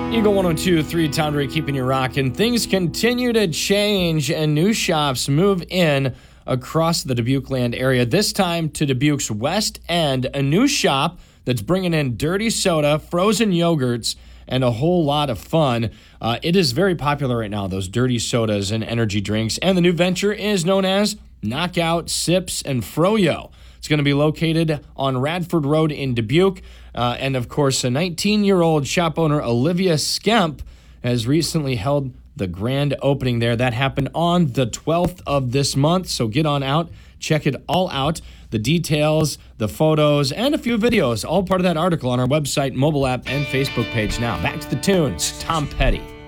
Eagle 102.3 Tom Ray keeping you rocking. Things continue to change and new shops move in across the Dubuque land area. This time to Dubuque's West End, a new shop that's bringing in dirty soda, frozen yogurts, and a whole lot of fun. It is very popular right now, those dirty sodas and energy drinks. And the new venture is known as Knockout Sips and Froyo. It's going to be located on Radford Road in Dubuque. And, of course, a 19-year-old shop owner, Olivia Skemp, has recently held the grand opening there. That happened on the 12th of this month, so get on out. Check it all out. The details, the photos, and a few videos, all part of that article on our website, mobile app, and Facebook page now. Back to the tunes. Tom Petty.